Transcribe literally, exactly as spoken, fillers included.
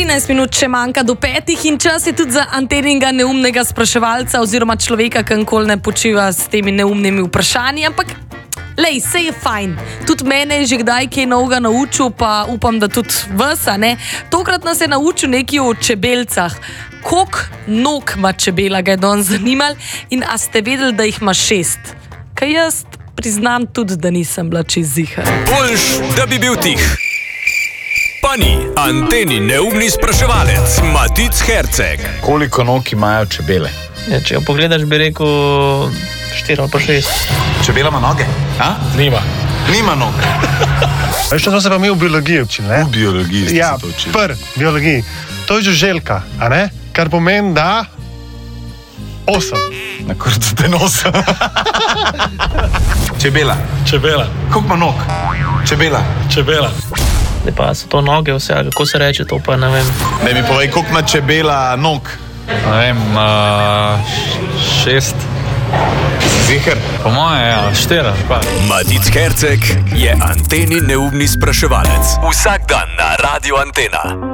trinajst minut še manjka do petih in čas je tudi za Anteninga neumnega spraševalca oziroma človeka, ki nikoli ne počiva s temi neumnimi vprašanji, ampak lej, sej je fajn. Tudi mene je že kdaj kaj novega naučil, pa upam, da tudi vas, a ne. Tokrat nas je naučil nekaj o čebeljcah. Koliko nog ima čebela, ga je danes zanimalo in a ste vedeli, da jih ima šest? Kaj jaz priznam tudi, da nisem bila čez zihar. Boljš, da bi bil tih. Pa ni Anteni neumni spraševalec Matic Herceg. Koliko nog imajo čebele? Ja, če jo pogledaš, bi rekel štiri ali pa šest. Čebela ima noge? A? Nima. Nima nog. Veš, to se pa mi v biologiji učili, ne? V biologiji ste ja, se to učili. Pr, biologiji. To je žuželka, a ne? Kar pomeni, da osem. Na kurcu te nosa. Čebela. Čebela. Koliko ima nog? Čebela. Čebela. Da pa so to noge vse, ali kako se reče, to pa ne vem. Ne mi povej, koliko ima čebela nog? Ne vem, uh, šest. Ziher? Po moje, ja, štiri. Matic Herceg je Anteni neumni spraševalec. Vsak dan na Radio Antena.